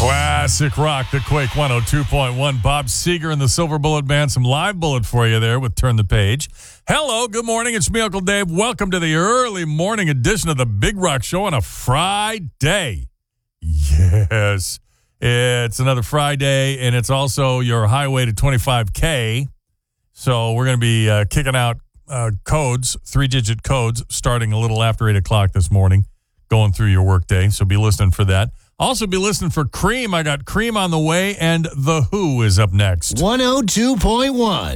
Classic rock, the Quake 102.1. Bob Seger and the Silver Bullet Band. Some live bullet for you there with Turn the Page. Hello, good morning. It's me, Uncle Dave. Welcome to the early morning edition of the Big Rock Show on a Friday. Yes, it's another Friday, and it's also your highway to 25K. So we're going to be kicking out codes, 3-digit codes, starting a little after 8 o'clock this morning, going through your workday. So be listening for that. Also be listening for Cream. I got Cream on the way, and The Who is up next. 102.1.